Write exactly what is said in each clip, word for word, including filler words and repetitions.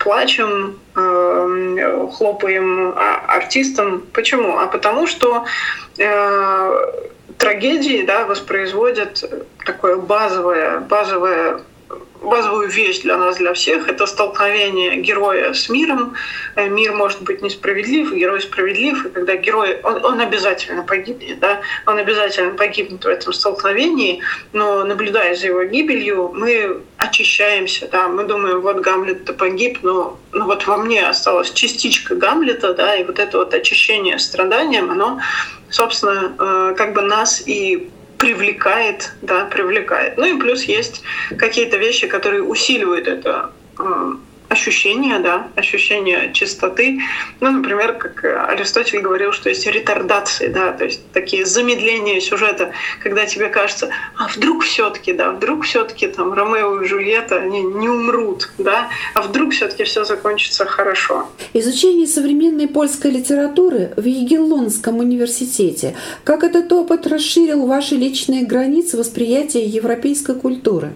плачем, э, хлопаем артистам. Почему? А потому что э, трагедии, да, воспроизводят такое базовое, базовое базовую вещь для нас, для всех. Это столкновение героя с миром. Мир может быть несправедлив, герой справедлив. И когда герой, он, он обязательно погибнет, да? Он обязательно погибнет в этом столкновении, но наблюдая за его гибелью, мы очищаемся, да? Мы думаем, вот Гамлет-то погиб, но, но вот во мне осталась частичка Гамлета, да? И вот это вот очищение страданием, оно, собственно, как бы нас и привлекает, да, привлекает. Ну и плюс есть какие-то вещи, которые усиливают это э, ощущение, да, ощущение чистоты. Ну, например, как Аристотель говорил, что есть ретардации, да, то есть такие замедления сюжета, когда тебе кажется, а вдруг все-таки, да, вдруг все-таки там Ромео и Джульетта они не умрут, да, а вдруг все-таки все закончится хорошо. Изучение современной польской литературы в Ягеллонском университете. Как этот опыт расширил ваши личные границы восприятия европейской культуры?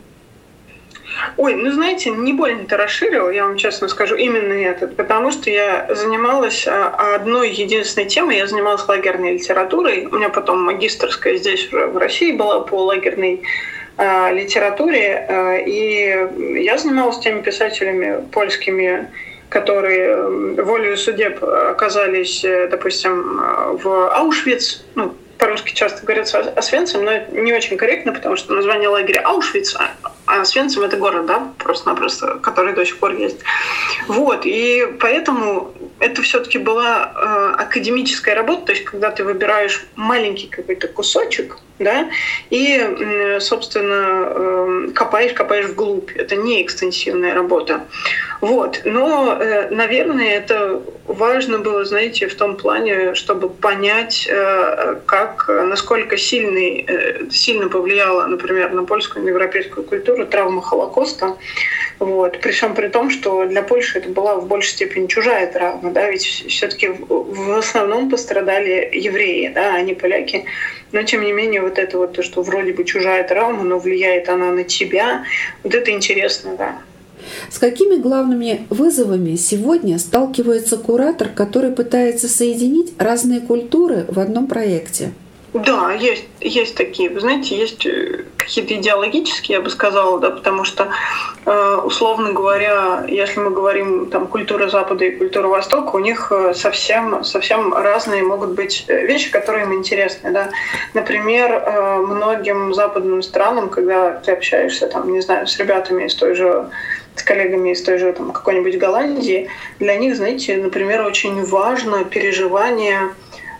Ой, ну знаете, не больно-то расширил, я вам честно скажу, именно этот, потому что я занималась одной единственной темой, я занималась лагерной литературой, у меня потом магистерская здесь уже в России была по лагерной э, литературе, э, и я занималась теми писателями польскими, которые волею судеб оказались, допустим, в Аушвиц, ну, по-русски часто говорят Освенцим, но это не очень корректно, потому что название лагеря Аушвиц, а Освенцим — это город, да, просто-напросто, который до сих пор есть. Вот, и поэтому это все-таки была э, академическая работа, то есть когда ты выбираешь маленький какой-то кусочек, да, и, э, собственно, э, копаешь, копаешь вглубь. Это не экстенсивная работа. Вот. Но, э, наверное, это важно было, знаете, в том плане, чтобы понять, э, как, насколько сильный, э, сильно повлияла, например, на польскую и европейскую культуру травма Холокоста. Вот. Причем при том, что для Польши это была в большей степени чужая травма, да, ведь все-таки в основном пострадали евреи, да, а не поляки. Но тем не менее, вот это вот то, что вроде бы чужая травма, но влияет она на тебя, вот это интересно, да. С какими главными вызовами сегодня сталкивается куратор, который пытается соединить разные культуры в одном проекте? Да, есть, есть такие. Вы знаете, есть какие-то идеологические, я бы сказала, да, потому что, условно говоря, если мы говорим там культура Запада и культура Востока, у них совсем, совсем разные могут быть вещи, которые им интересны, да. Например, многим западным странам, когда ты общаешься, там, не знаю, с ребятами из той же с коллегами из той же там, какой-нибудь Голландии, для них, знаете, например, очень важно переживание,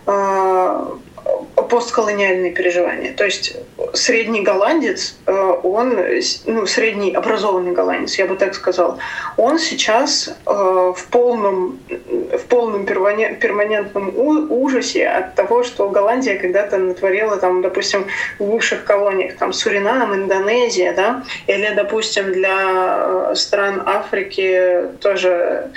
э, постколониальные переживания. То есть средний голландец, э, он, ну, средний образованный голландец, я бы так сказал, он сейчас э, в полном, в полном перманентном ужасе от того, что Голландия когда-то натворила, там, допустим, в бывших колониях, там, Суринам, Индонезия, да, или, допустим, для стран Африки тоже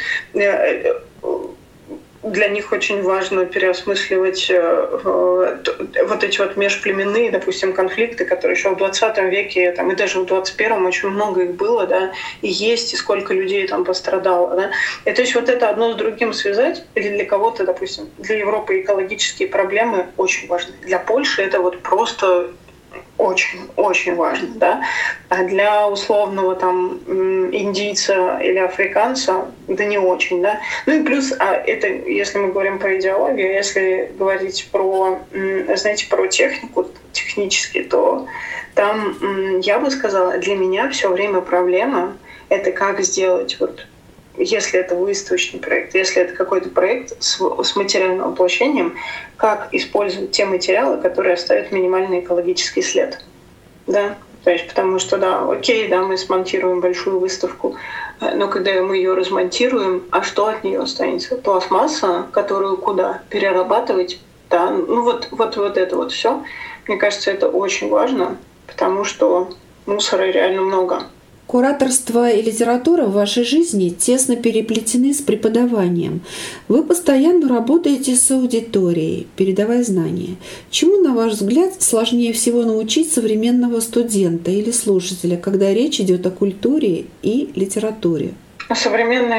для них очень важно переосмысливать э, вот эти вот межплеменные, допустим, конфликты, которые еще в двадцатом веке, там, и даже в двадцать первом очень много их было, да, и есть, и сколько людей там пострадало, да. И то есть вот это одно с другим связать, или для кого-то, допустим, для Европы экологические проблемы очень важны. Для Польши это вот просто очень-очень важно, да. А для условного там индийца или африканца, да не очень, да. Ну и плюс, а это, если мы говорим про идеологию, если говорить про, знаете, про технику, технически, то там, я бы сказала, для меня все время проблема — это как сделать вот, если это выставочный проект, если это какой-то проект с, с материальным воплощением, как использовать те материалы, которые оставят минимальный экологический след. Да? То есть, потому что, да, окей, да, мы смонтируем большую выставку, но когда мы ее размонтируем, а что от нее останется? Пластмасса, которую куда? Перерабатывать? Да, ну вот, вот, вот это вот все. Мне кажется, это очень важно, потому что мусора реально много. Кураторство и литература в вашей жизни тесно переплетены с преподаванием. Вы постоянно работаете с аудиторией, передавая знания. Чему, на ваш взгляд, сложнее всего научить современного студента или слушателя, когда речь идет о культуре и литературе? Современная